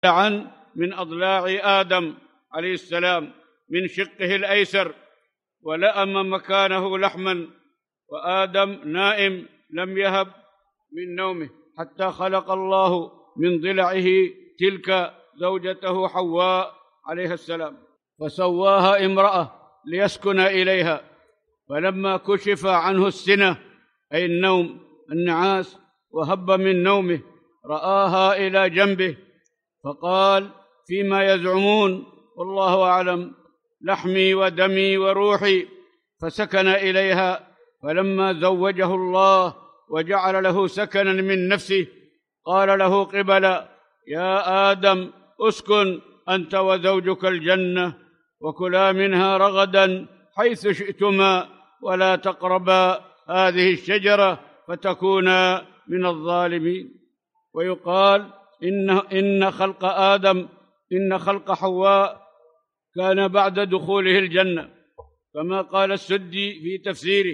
من أضلاع آدم عليه السلام من شقه الأيسر، ولأم مكانه لحما، وآدم نائم لم يهب من نومه حتى خلق الله من ضلعه تلك زوجته حواء عليه السلام، فسواها امرأة ليسكن إليها. فلما كشف عنه السنة أي النوم النعاس وهب من نومه رآها إلى جنبه، فقال فيما يزعمون والله أعلم لحمي ودمي وروحي، فسكن إليها. فلما زوجه الله وجعل له سكنا من نفسه قال له قبلا يا آدم اسكن أنت وزوجك الجنة وكلا منها رغدا حيث شئتما ولا تقربا هذه الشجرة فتكونا من الظالمين. ويقال إن خلق حواء كان بعد دخوله الجنة، كما قال السدي في تفسيره،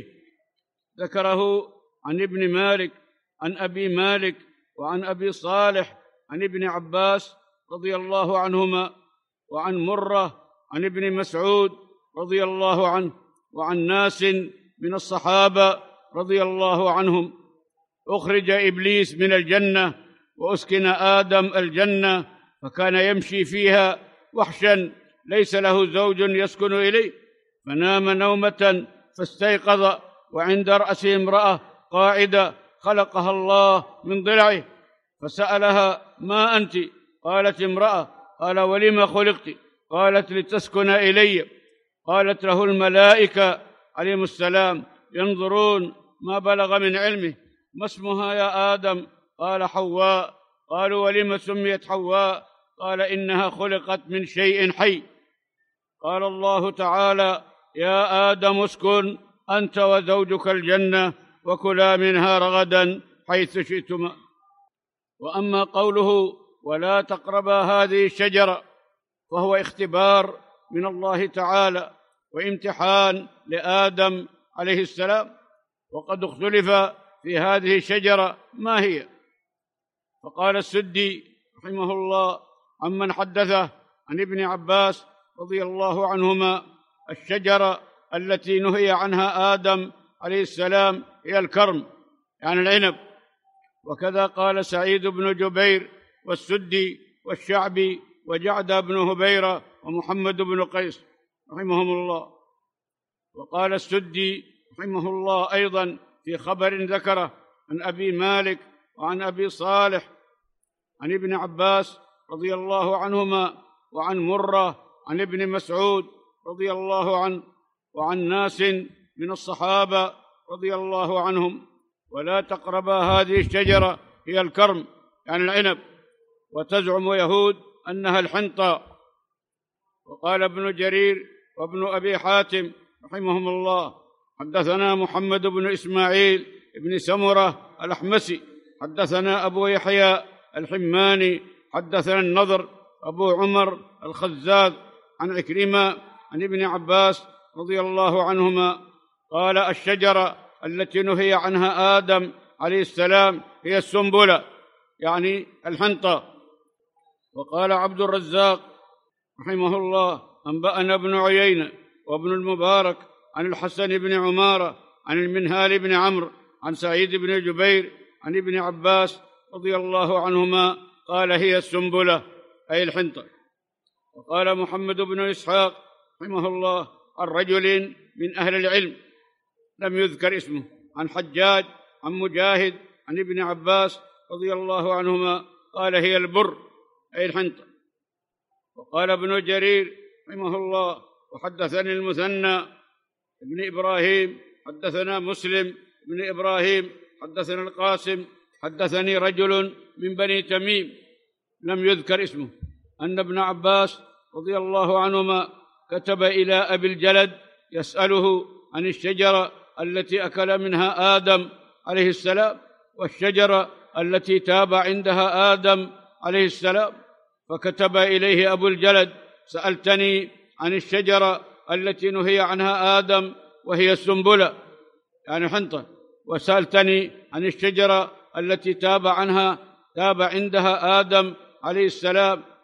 ذكره عن ابن مالك عن أبي مالك وعن أبي صالح عن ابن عباس رضي الله عنهما، وعن مرة عن ابن مسعود رضي الله عنه، وعن ناس من الصحابة رضي الله عنهم. أخرج إبليس من الجنة وأسكن آدم الجنة، فكان يمشي فيها وحشا ليس له زوج يسكن إليه، فنام نومة فاستيقظ وعند رأسه امرأة قاعدة خلقها الله من ضلعه، فسألها ما أنت؟ قالت امرأة. قال ولم خلقت؟ قالت لتسكن إلي. قالت له الملائكة عليهم السلام ينظرون ما بلغ من علمه ما اسمها يا آدم؟ قال حواء. قالوا ولم سميت حواء؟ قال إنها خلقت من شيء حي. قال الله تعالى يا آدم اسكن أنت وزوجك الجنة وكلا منها رغدا حيث شئتما. وأما قوله ولا تقربا هذه الشجرة فهو اختبار من الله تعالى وامتحان لآدم عليه السلام، وقد اختلف في هذه الشجرة ما هي. فقال السدي رحمه الله عمن حدثه عن ابن عباس رضي الله عنهما الشجرة التي نهي عنها آدم عليه السلام هي الكرم يعني العنب. وكذا قال سعيد بن جبير والسدي والشعبي وجعد بن هبيرة ومحمد بن قيس رحمهم الله. وقال السدي رحمه الله أيضا في خبر ذكره عن أبي مالك وعن أبي صالح عن ابن عباس رضي الله عنهما، وعن مرة عن ابن مسعود رضي الله عنه، وعن ناس من الصحابة رضي الله عنهم: ولا تقربا هذه الشجرة هي الكرم يعني العنب، وتزعم يهود أنها الحنطة. وقال ابن جرير وابن أبي حاتم رحمهم الله حدثنا محمد بن إسماعيل بن سمرة الأحمسي حدثنا أبو يحيى الحماني حدثنا النضر أبو عمر الخزاز عن عكرمة عن ابن عباس رضي الله عنهما قال: الشجرة التي نهي عنها آدم عليه السلام هي السنبلة يعني الحنطة. وقال عبد الرزاق رحمه الله: أنبأنا ابن عيينة وابن المبارك عن الحسن بن عمارة عن المنهال بن عمرو عن سعيد بن جبير عن ابن عباس رضي الله عنهما قال: هي السنبلة أي الحنطة. وقال محمد بن إسحاق رحمه الله عن رجل من أهل العلم لم يذكر اسمه عن حجاج عن مجاهد عن ابن عباس رضي الله عنهما قال: هي البر أي الحنطة. وقال ابن جرير رحمه الله: وحدثني المثنى ابن إبراهيم حدثنا مسلم ابن إبراهيم حدثنا القاسم حدثني رجل من بني تميم لم يذكر اسمه أن ابن عباس رضي الله عنهما كتب إلى أبي الجلد يسأله عن الشجرة التي أكل منها آدم عليه السلام والشجرة التي تاب عندها آدم عليه السلام، فكتب إليه أبو الجلد: سألتني عن الشجرة التي نهي عنها آدم وهي السنبلة يعني حنطة، وسألتني عن الشجرة التي تاب عندها آدم عليه السلام